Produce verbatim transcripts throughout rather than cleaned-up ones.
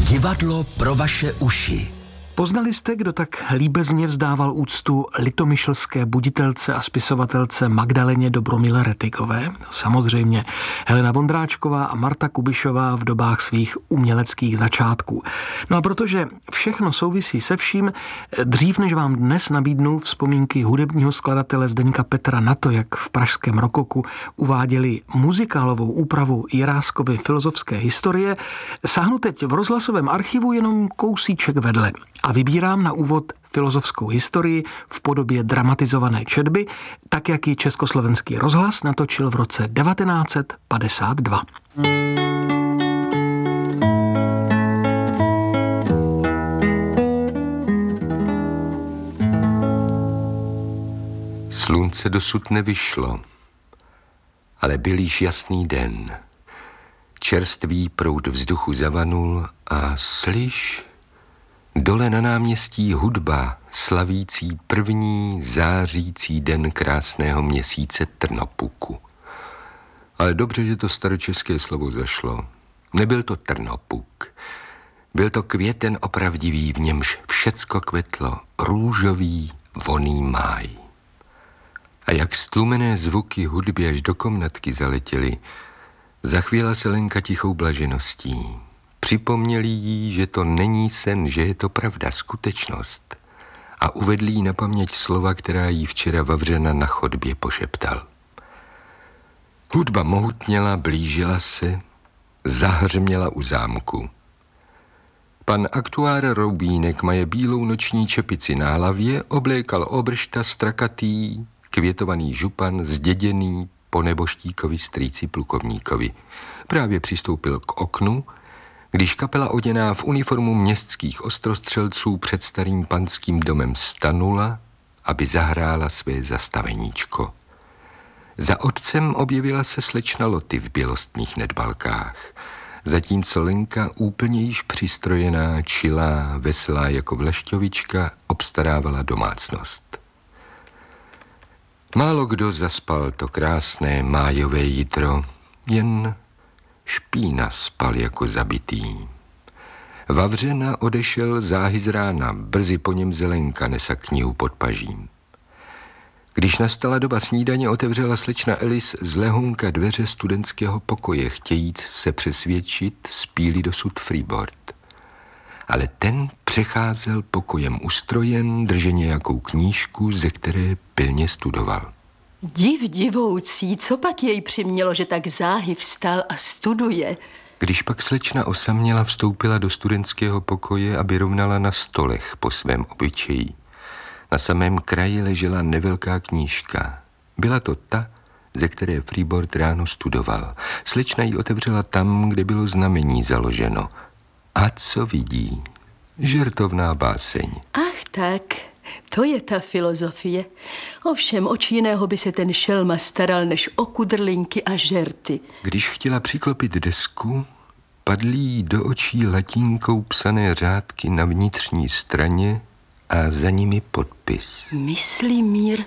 Divadlo pro vaše uši. Poznali jste, kdo tak líbezně vzdával úctu litomyšlské buditelce a spisovatelce Magdaleně Dobromile Rettigové? Samozřejmě Helena Vondráčková a Marta Kubišová v dobách svých uměleckých začátků. No a protože všechno souvisí se vším, dřív než vám dnes nabídnu vzpomínky hudebního skladatele Zdeňka Petra na to, jak v pražském rokoku uváděli muzikálovou úpravu Jiráskovy filozofské historie, sáhnu teď v rozhlasovém archivu jenom kousíček vedle. A vybírám na úvod filozofskou historii v podobě dramatizované četby, tak jak ji Československý rozhlas natočil v roce devatenáct set padesát dva. Slunce dosud nevyšlo, ale byl již jasný den. Čerstvý proud vzduchu zavanul a slyš, dole na náměstí hudba slavící první zářící den krásného měsíce Trnopuku. Ale dobře, že to staročeské slovo zašlo. Nebyl to Trnopuk. Byl to květen opravdivý, v němž všecko kvetlo, růžový, vonný máj. A jak stlumené zvuky hudby až do komnatky zaletěly, zachvěla se Lenka tichou blažeností. Připomněli jí, že to není sen, že je to pravda, skutečnost. A uvedli jí na paměť slova, která jí včera Vavřena na chodbě pošeptal. Hudba mohutněla, blížila se, zahřměla u zámku. Pan aktuár Roubínek maje bílou noční čepici na hlavě, oblékal obršta strakatý, květovaný župan, zděděný po neboštíkovi strýci plukovníkovi. Právě přistoupil k oknu, když kapela oděná v uniformu městských ostrostřelců před starým panským domem stanula, aby zahrála své zastaveníčko. Za otcem objevila se slečna Loty v bělostných nedbalkách, zatímco Lenka, úplně již přistrojená, čilá, veselá jako vlašťovička, obstarávala domácnost. Málo kdo zaspal to krásné májové jitro, jen Špína spal jako zabitý. Vavřena odešel záhy z rána, brzy po něm Zelenka nesa knihu pod pažím. Když nastala doba snídaně, otevřela slečna Elis z lehonka dveře studentského pokoje, chtějíc se přesvědčit, spí-li dosud Freeboard. Ale ten přecházel pokojem ustrojen, drže nějakou knížku, ze které pilně studoval. Div divoucí, co pak jej přimělo, že tak záhy vstal a studuje? Když pak slečna osaměla, vstoupila do studentského pokoje, aby rovnala na stolech po svém obyčeji. Na samém kraji ležela nevelká knížka. Byla to ta, ze které Freeboard ráno studoval. Slečna ji otevřela tam, kde bylo znamení založeno. A co vidí? Žertovná báseň. Ach tak, to je ta filozofie. Ovšem, oč jiného by se ten šelma staral, než o kudrlinky a žerty. Když chtěla přiklopit desku, padly jí do očí latínkou psané řádky na vnitřní straně a za nimi podpis. Myslímír,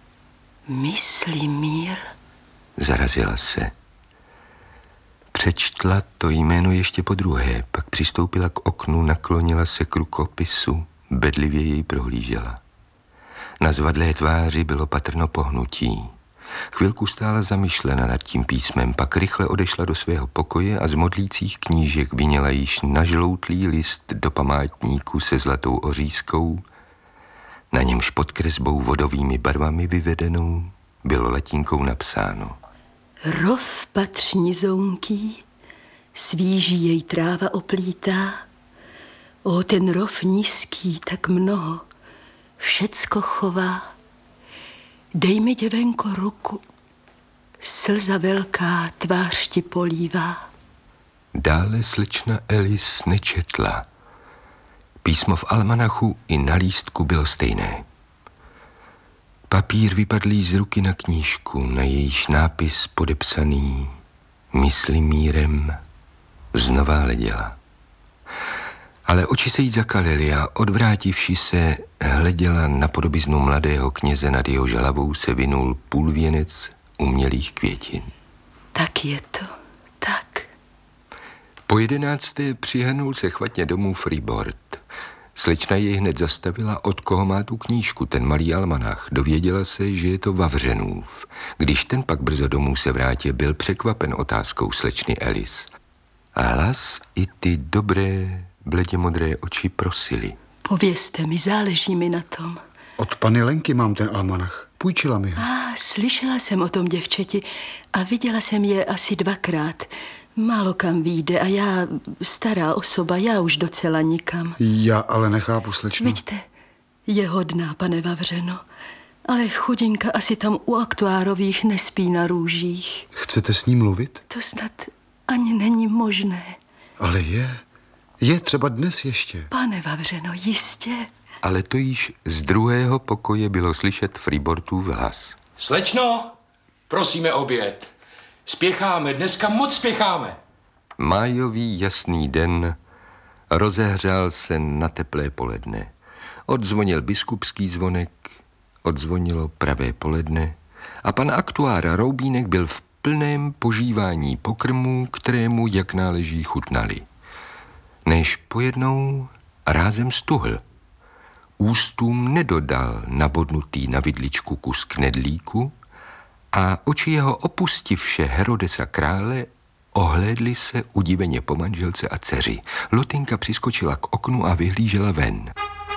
Myslímír. Zarazila se. Přečtla to jméno ještě po druhé, pak přistoupila k oknu, naklonila se k rukopisu, bedlivě jej prohlížela. Na zvadlé tváři bylo patrno pohnutí. Chvilku stála zamyšlena nad tím písmem, pak rychle odešla do svého pokoje a z modlících knížek vyněla již nažloutlý list do památníku se zlatou ořízkou, na němž pod kresbou vodovými barvami vyvedenou bylo latínkou napsáno: Rov patřní zounký, svíží jej tráva oplítá. O, ten rov nízký, tak mnoho, všecko chová. Dej mi, děvenko, ruku, slza velká tvář ti polívá. Dále slečna Elis nečetla. Písmo v almanachu i na lístku bylo stejné. Papír vypadl jí z ruky na knížku, na jejíž nápis podepsaný Myslímírem znova hleděla. Ale oči se jí zakalily a odvrátivši se hleděla na podobiznu mladého kněze, nad jehož hlavou se vinul půlvěnec umělých květin. Tak je to, tak. Po jedenácté přihrnul se chvatně domů Freebord. Slečna jej hned zastavila, od koho má tu knížku, ten malý almanach. Dověděla se, že je to Vavřenův. Když ten pak brzo domů se vrátil, byl překvapen otázkou slečny Alice. A hlas i ty dobré, bledě modré oči prosily. Povězte mi, záleží mi na tom. Od paní Lenky mám ten almanach. Půjčila mi ho. A slyšela jsem o tom děvčeti a viděla jsem je asi dvakrát. Málo kam vyjde a já, stará osoba, já už docela nikam. Já ale nechápu, slečno. Vidíte, je hodná, pane Vavřeno, ale chudinka asi tam u aktuárových nespí na růžích. Chcete s ním mluvit? To snad ani není možné. Ale je. Je třeba dnes ještě. Pane Vavřeno, jistě. Ale to již z druhého pokoje bylo slyšet Freebordův hlas. Slečno, prosíme oběd. Spěcháme, dneska moc spěcháme. Májový jasný den rozehřál se na teplé poledne. Odzvonil biskupský zvonek, odzvonilo pravé poledne a pan aktuár Roubínek byl v plném požívání pokrmů, kterému jak náleží chutnali. Než pojednou rázem stuhl. Ústům nedodal nabodnutý na vidličku kus knedlíku a oči jeho opustivše Herodesa krále ohlédli se udiveně po manželce a dceři. Lotinka přiskočila k oknu a vyhlížela ven.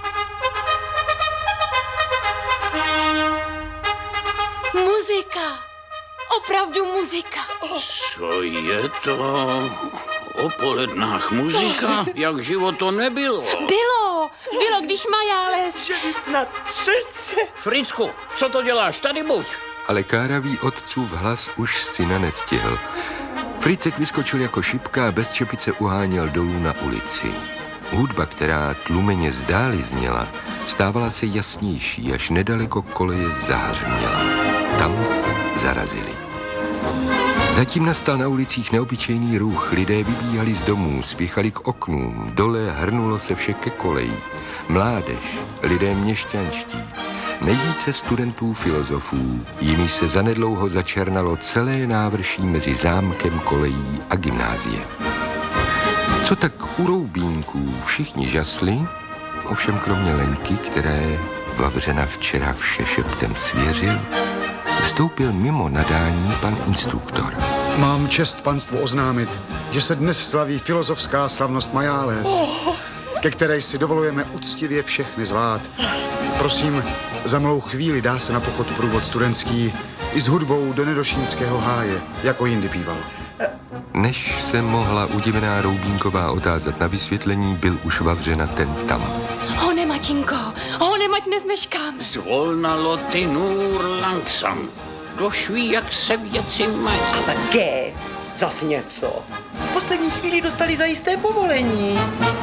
Muzika! Opravdu muzika! Co je to? O polednách muzika? Jak živo to nebylo? Bylo! Bylo, když Majáles... Že by snad přece... Fricku, co to děláš? Tady buď! Ale káravý otcův hlas už syna nestihl. Fricek vyskočil jako šipka a bez čepice uháněl dolů na ulici. Hudba, která tlumeně zdáli zněla, stávala se jasnější, až nedaleko koleje zahřměla. Tam zarazili. Zatím nastal na ulicích neobyčejný ruch. Lidé vybíhali z domů, spěchali k oknům, dole hrnulo se vše ke koleji. Mládež, lidé měšťanští, nejvíce studentů filozofů, jimi se zanedlouho začernalo celé návrší mezi zámkem kolejí a gymnáziem. Co tak u Roubínků všichni žasli, ovšem kromě Lenky, které Vavřena včera vše šeptem svěřil, vstoupil mimo nadání pan instruktor. Mám čest panstvu oznámit, že se dnes slaví filozofská slavnost Majáles, ke které si dovolujeme uctivě všechny zvát. Prosím, za malou chvíli dá se na pochod průvod studentský i s hudbou do Nedošínského háje, jako jindy bývalo. Než se mohla udivená Roubínková otázat na vysvětlení, byl už Vavřena ten tam. Hone, mačinko, hone, mať nezmeškáme. Zvolna Lotinůr langsam. Došví, jak se věci mají. Ale gé, zas něco. V poslední chvíli dostali zajisté povolení.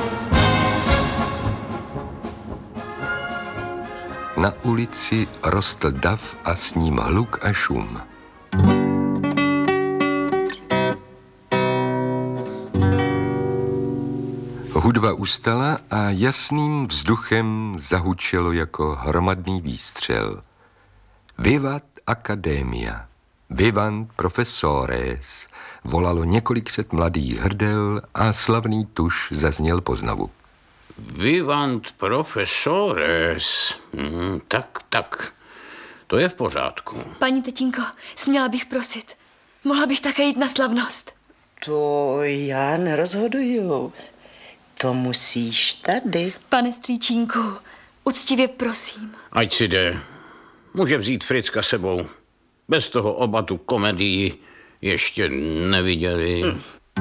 Na ulici rostl dav a s ním hluk a šum. Hudba ustala a jasným vzduchem zahučelo jako hromadný výstřel. Vivat Academia, vivant professores, volalo několik set mladých hrdel a slavný tuš zazněl poznavu. Vivant professores. Hmm, tak, tak. To je v pořádku. Paní tetinko, směla bych prosit. Mohla bych také jít na slavnost. To já nerozhoduju. To musíš tady. Pane strýčínku, uctivě prosím. Ať si jde. Může vzít Fricka sebou. Bez toho oba tu komedii ještě neviděli. Hmm.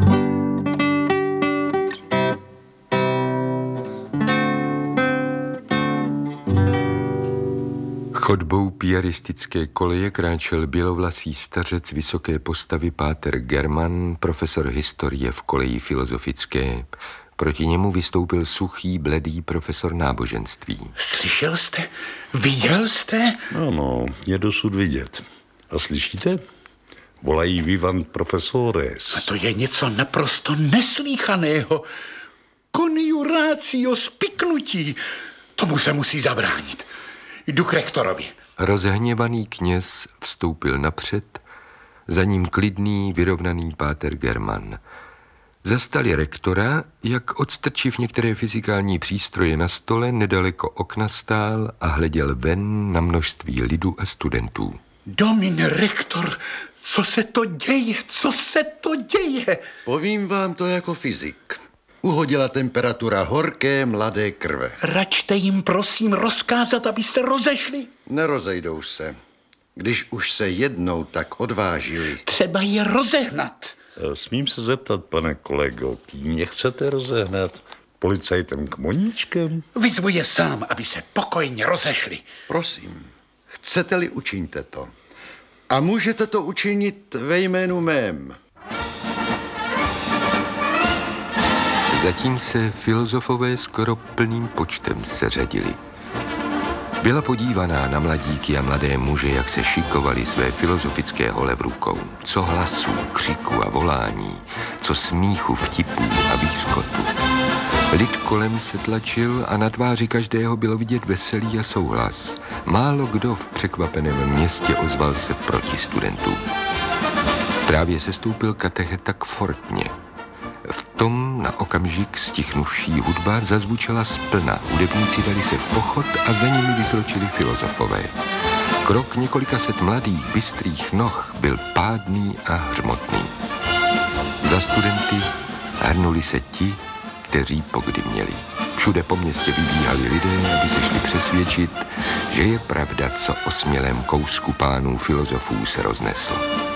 Chodbou piaristické koleje kráčel bělovlasý stařec vysoké postavy páter German, profesor historie v koleji filozofické. Proti němu vystoupil suchý, bledý profesor náboženství. Slyšel jste? Viděl jste? Ano, je dosud vidět. A slyšíte? Volají vivant professores. A to je něco naprosto neslíchaného. Conjuratio spiknutí. Tomu se musí zabránit. Jdu k rektorovi. Rozhněvaný kněz vstoupil napřed, za ním klidný, vyrovnaný páter German. Zastali rektora, jak odstrčiv některé fyzikální přístroje na stole, nedaleko okna stál a hleděl ven na množství lidu a studentů. Domin rektor, co se to děje? Co se to děje? Povím vám to jako fyzik. Uhodila temperatura horké mladé krve. Račte jim prosím rozkázat, aby se rozešli. Nerozejdou se. Když už se jednou tak odvážili. Třeba je rozehnat. Smím se zeptat, pane kolego, kým je chcete rozehnat? Policajtem k moníčkem? Vyzvu je sám, aby se pokojně rozešli. Prosím, chcete-li, učiňte to. A můžete to učinit ve jménu mém. Zatím se filozofové skoro plným počtem seřadili. Byla podívaná na mladíky a mladé muže, jak se šikovali své filozofické hole v rukou. Co hlasů, křiku a volání, co smíchu, vtipů a výskotu. Lid kolem se tlačil a na tváři každého bylo vidět veselý a souhlas. Málo kdo v překvapeném městě ozval se proti studentům. Právě sestoupil katecheta k fortně. V tom na okamžik stichnuvší hudba zazvučela splna. Hudebníci dali se v pochod a za nimi vykročili filozofové. Krok několika set mladých, bystrých noh byl pádný a hřmotný. Za studenty hrnuli se ti, kteří pokdy měli. Všude po městě vybíhali lidé, aby se šli přesvědčit, že je pravda, co o smělém kousku pánů filozofů se rozneslo.